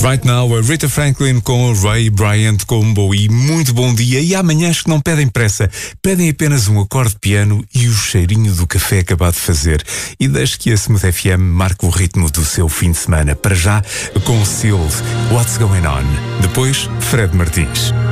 Right Now, a Rita Franklin com o Ray Bryant Combo. E muito bom dia. E amanhãs que não pedem pressa, pedem apenas um acorde de piano e o cheirinho do café acabado de fazer. E deixe que a Smooth FM marque o ritmo do seu fim de semana. Para já, com Sealed, What's Going On. Depois, Fred Martins.